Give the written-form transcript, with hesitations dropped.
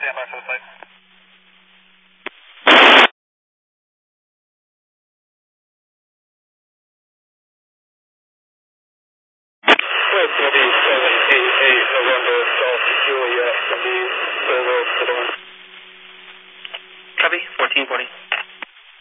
stand by for the flight. Flight 2788 November, South Juliet, can be over to the one. Copy, 1440.